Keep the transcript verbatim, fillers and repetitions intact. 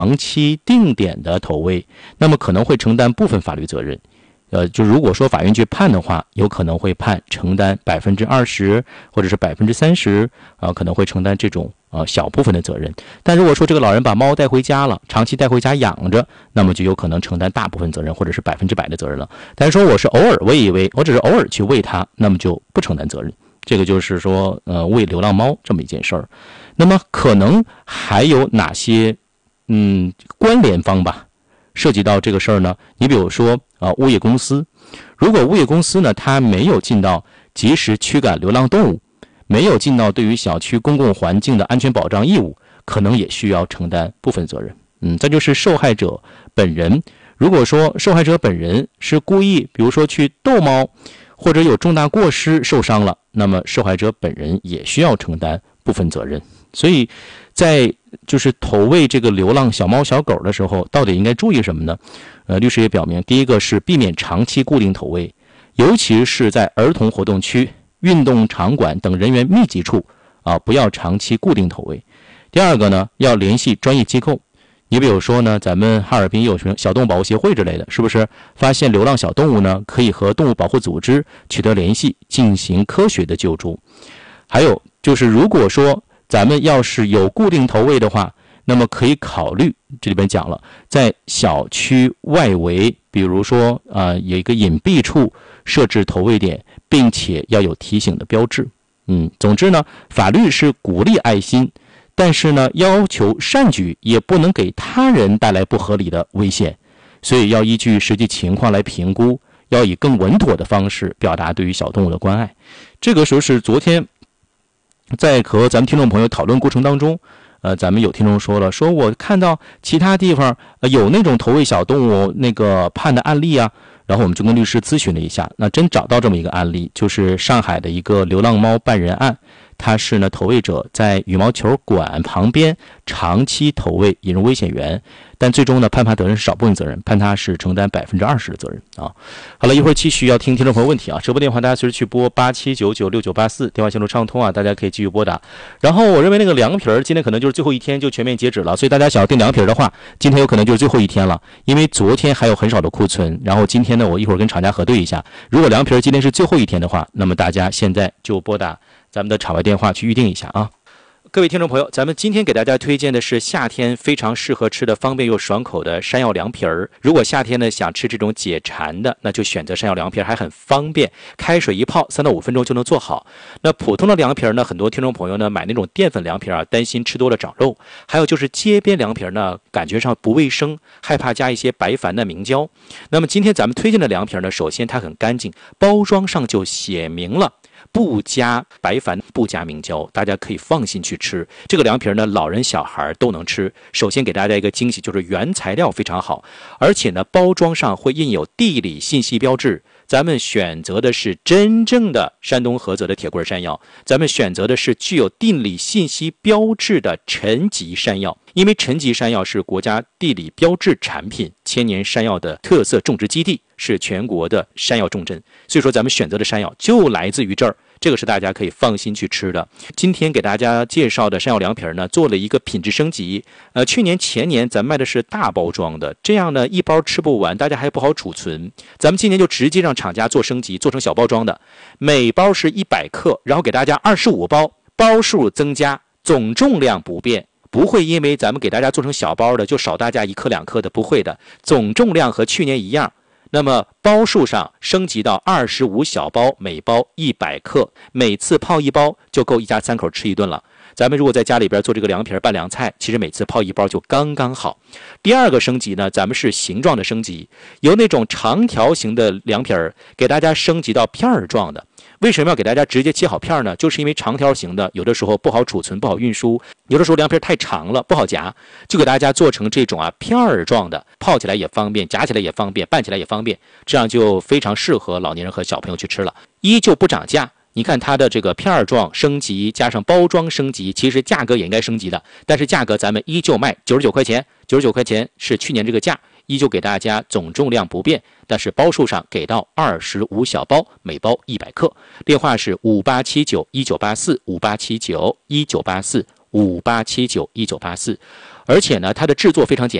长期定点的投喂，那么可能会承担部分法律责任。呃，就如果说法院去判的话，有可能会判承担百分之二十或者是百分之三十，啊，可能会承担这种呃小部分的责任。但如果说这个老人把猫带回家了，长期带回家养着，那么就有可能承担大部分责任，或者是百分之百的责任了。但是说我是偶尔喂一喂，我只是偶尔去喂它，那么就不承担责任。这个就是说，呃，喂流浪猫这么一件事儿。那么可能还有哪些嗯关联方吧？涉及到这个事儿呢？你比如说啊、呃，物业公司，如果物业公司呢，它没有尽到及时驱赶流浪动物，没有尽到对于小区公共环境的安全保障义务，可能也需要承担部分责任。嗯，再就是受害者本人，如果说受害者本人是故意，比如说去逗猫，或者有重大过失受伤了，那么受害者本人也需要承担部分责任。所以在就是投喂这个流浪小猫小狗的时候，到底应该注意什么呢？呃，律师也表明，第一个是避免长期固定投喂，尤其是在儿童活动区、运动场馆等人员密集处啊，不要长期固定投喂。第二个呢，要联系专业机构。你比如说呢，咱们哈尔滨有什么小动物保护协会之类的，是不是发现流浪小动物呢，可以和动物保护组织取得联系，进行科学的救助。还有就是，如果说咱们要是有固定投喂的话，那么可以考虑，这里边讲了，在小区外围，比如说啊、呃，有一个隐蔽处设置投喂点，并且要有提醒的标志。嗯，总之呢，法律是鼓励爱心，但是呢，要求善举也不能给他人带来不合理的危险，所以要依据实际情况来评估，要以更稳妥的方式表达对于小动物的关爱。这个时候是昨天在和咱们听众朋友讨论过程当中，呃，咱们有听众说了，说我看到其他地方、呃、有那种投喂小动物那个判的案例啊，然后我们就跟律师咨询了一下，那真找到这么一个案例，就是上海的一个流浪猫半人案。他是呢，投喂者在羽毛球馆旁边长期投喂，引入危险源，但最终呢，判罚责任是少部分责任，判他是承担百分之二十的责任啊。好了，一会儿继续要听听众朋友问题啊，直播电话大家随时去拨八七九九六九八四，电话线路畅通啊，大家可以继续拨打。然后我认为那个凉皮儿今天可能就是最后一天就全面截止了，所以大家想要订凉皮儿的话，今天有可能就是最后一天了，因为昨天还有很少的库存，然后今天呢，我一会儿跟厂家核对一下，如果凉皮儿今天是最后一天的话，那么大家现在就拨打咱们的场外电话去预定一下啊。各位听众朋友，咱们今天给大家推荐的是夏天非常适合吃的方便又爽口的山药凉皮儿。如果夏天呢想吃这种解馋的，那就选择山药凉皮儿，还很方便，开水一泡，三到五分钟就能做好。那普通的凉皮儿呢，很多听众朋友呢买那种淀粉凉皮儿啊，担心吃多了长肉；还有就是街边凉皮儿呢，感觉上不卫生，害怕加一些白矾的明胶。那么今天咱们推荐的凉皮儿呢，首先它很干净，包装上就写明了不加白矾，不加明胶，大家可以放心去吃。这个凉皮呢，老人小孩都能吃。首先给大家一个惊喜，就是原材料非常好，而且呢，包装上会印有地理信息标志。咱们选择的是真正的山东菏泽的铁棍山药，咱们选择的是具有地理信息标志的陈吉山药，因为陈吉山药是国家地理标志产品，千年山药的特色种植基地，是全国的山药重镇，所以说咱们选择的山药就来自于这儿，这个是大家可以放心去吃的。今天给大家介绍的山药凉皮呢，做了一个品质升级。呃，去年前年咱卖的是大包装的，这样呢一包吃不完，大家还不好储存。咱们今年就直接让厂家做升级，做成小包装的，每包是一百克，然后给大家二十五包，包数增加，总重量不变。不会因为咱们给大家做成小包的就少大家一克两克的，不会的，总重量和去年一样。那么包数上升级到二十五小包，每包一百克，每次泡一包就够一家三口吃一顿了。咱们如果在家里边做这个凉皮拌凉菜，其实每次泡一包就刚刚好。第二个升级呢，咱们是形状的升级，由那种长条形的凉皮儿给大家升级到片儿状的。为什么要给大家直接切好片呢？就是因为长条形的有的时候不好储存，不好运输，有的时候凉皮太长了不好夹，就给大家做成这种啊片儿状的，泡起来也方便，夹起来也方便，拌起来也方便，这样就非常适合老年人和小朋友去吃了。依旧不涨价，你看它的这个片儿状升级加上包装升级，其实价格也应该升级的，但是价格咱们依旧卖九十九块钱，九十九块钱是去年这个价，依旧给大家总重量不变，但是包数上给到二十五小包，每包一百克。电话是五八七九一九八四，五八七九一九八四， 五八七九一九八四。而且呢，它的制作非常简